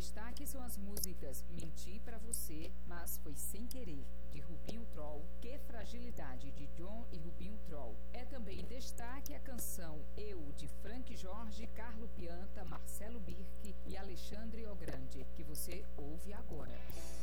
destaque são as músicas Menti Pra Você, Mas Foi Sem Querer, de Rubinho Troll, Que Fragilidade, de John e Rubinho Troll. É também destaque a canção Eu, de Frank Jorge, Carlo Pianta, Marcelo Birck e Alexandre Ogrande, que você ouve agora.